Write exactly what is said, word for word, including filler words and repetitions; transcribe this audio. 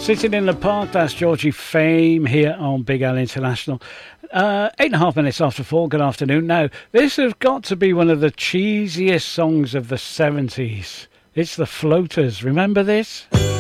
Sitting in the Park, that's Georgie Fame here on Big Al International. Uh, eight and a half minutes after four, good afternoon. Now, this has got to be one of the cheesiest songs of the seventies. It's the Floaters. Remember this?